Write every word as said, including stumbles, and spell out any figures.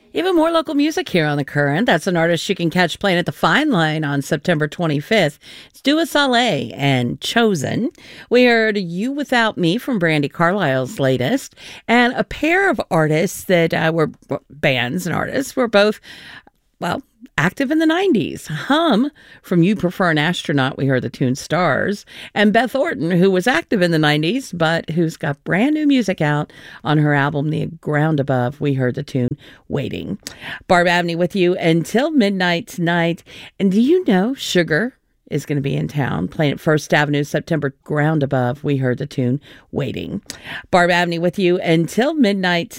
Even more local music here on The Current. That's an artist you can catch playing at the Fine Line on September twenty-fifth. It's Dua Saleh and Chosen. We heard You Without Me from Brandy Carlisle's latest. And a pair of artists that uh, were bands and artists were both, well, active in the nineties. Hum, from You Prefer an Astronaut, we heard the tune Stars. And Beth Orton, who was active in the nineties, but who's got brand new music out on her album, The Ground Above, we heard the tune Waiting. Barb Abney with you until midnight tonight. And do you know Sugar is going to be in town playing at First Avenue September? Ground Above, we heard the tune Waiting. Barb Abney with you until midnight